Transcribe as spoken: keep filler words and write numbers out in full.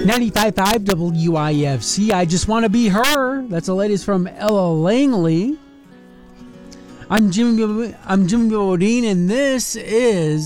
ninety-five point five W I F C. I just want to be her. That's the latest from Ella Langley. I'm Jimmy. I'm Jimmy Bodine, and this is